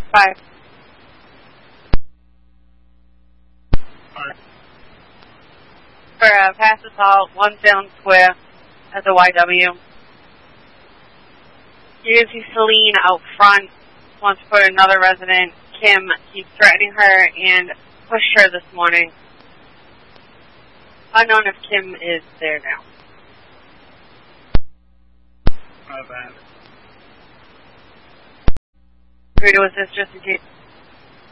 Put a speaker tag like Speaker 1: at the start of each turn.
Speaker 1: 5. For a pass assault, 1 Salem Square at the YW. You can see Celine out front, wants to put another resident. Kim keeps threatening her and pushed her this morning. Unknown if Kim is there now.
Speaker 2: Not bad.
Speaker 1: Agree to assist just in case